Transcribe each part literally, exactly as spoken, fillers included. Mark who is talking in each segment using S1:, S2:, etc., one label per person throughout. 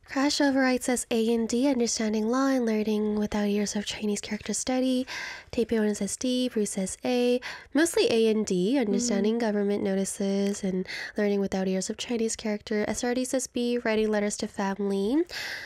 S1: Crash Override says A and D, understanding law and learning without years of Chinese character study. Tapeon says D, Bruce says A. Mostly A and D, understanding mm. government notices and learning without years of Chinese character. S R D says B, writing letters to family.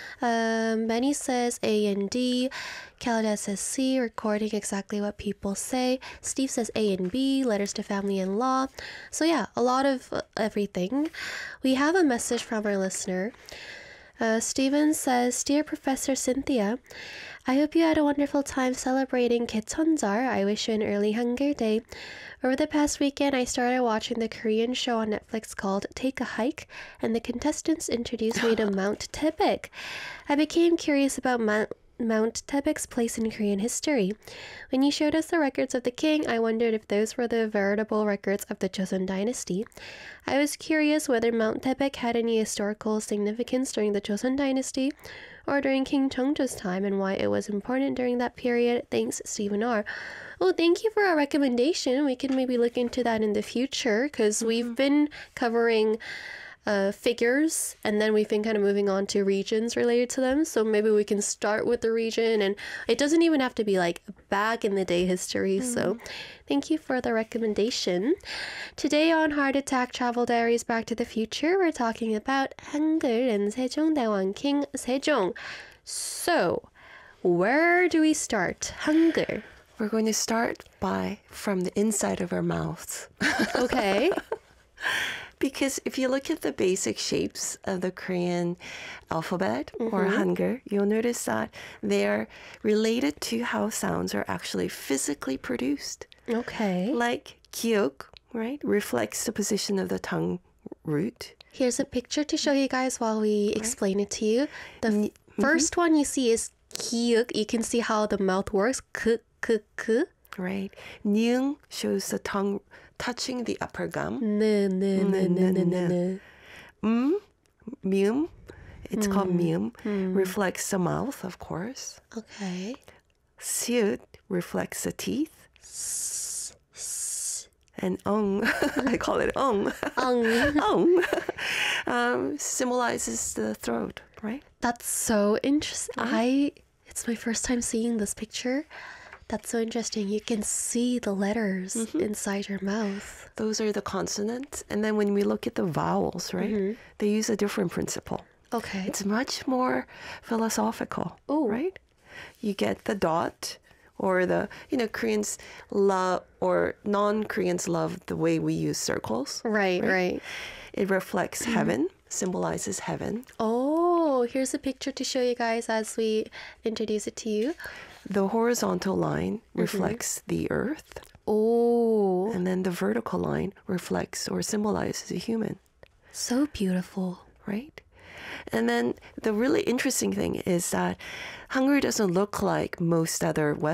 S1: Um, Benny says A and D. Calada says C, recording exactly what people say. Steve says A and B, letters to family and law. So yeah, a lot of everything. We have a message from our listener. Uh, Steven says, Dear Professor Cynthia, I hope you had a wonderful time celebrating Kecheonjar. I wish you an early Hangul Day. Over the past weekend, I started watching the Korean show on Netflix called Take a Hike, and the contestants introduced me to Mount Taebaek. I became curious about Mount Mount Taebaek's place in Korean history. When you showed us the records of the king, I wondered if those were the veritable records of the Joseon dynasty. I was curious whether Mount Taebaek had any historical significance during the Joseon dynasty or during King Cheongjo's time and why it was important during that period. Thanks, Stephen R. Oh, thank you for our recommendation. We can maybe look into that in the future because mm-hmm. we've been covering Uh, figures, and then we've been kind of moving on to regions related to them. So maybe we can start with the region, and it doesn't even have to be like back in the day history. Mm. So thank you for the recommendation. Today on Heart Attack Travel Diaries Back to the Future, we're talking about Hangul and Sejongdaewon King Sejong. So where do we start? Hangul.
S2: We're going to start by from the inside of our mouths.
S1: Okay.
S2: Because if you look at the basic shapes of the Korean alphabet mm-hmm. or Hangul, you'll notice that they're related to how sounds are actually physically produced.
S1: Okay.
S2: Like 기역, right, reflects the position of the tongue root.
S1: Here's a picture to show you guys while we right. explain it to you. The f- mm-hmm. first one you see is 기역. You can see how the mouth works. 크, 크, 크.
S2: Right. 능 shows the tongue touching the upper gum.
S1: 네, 네, 네, 네, 네, 네, 네.
S2: 음, 미음, it's
S1: mm.
S2: called mium,
S1: mm.
S2: reflects the mouth, of course.
S1: Okay.
S2: 시읒 reflects the teeth.
S1: S- s-
S2: and ung, I call it ung.
S1: ung.
S2: ung um, symbolizes the throat, right?
S1: That's so interesting.
S2: Mm.
S1: I, it's my first time seeing this picture. That's so interesting. You can see the letters mm-hmm. inside your mouth.
S2: Those are the consonants. And then when we look at the vowels, right, mm-hmm. they use a different principle.
S1: Okay.
S2: It's much more philosophical,
S1: Ooh.
S2: Right? You get the dot, or the, you know, Koreans love, or non-Koreans love the way we use circles.
S1: Right, right. right.
S2: It reflects mm-hmm. heaven, symbolizes heaven.
S1: Oh, here's a picture to show you guys as we introduce it to you.
S2: The horizontal line reflects mm-hmm. the earth.
S1: Oh.
S2: And then the vertical line reflects or symbolizes a human.
S1: So beautiful.
S2: Right? And then the really interesting thing is that Hangul doesn't look like most other West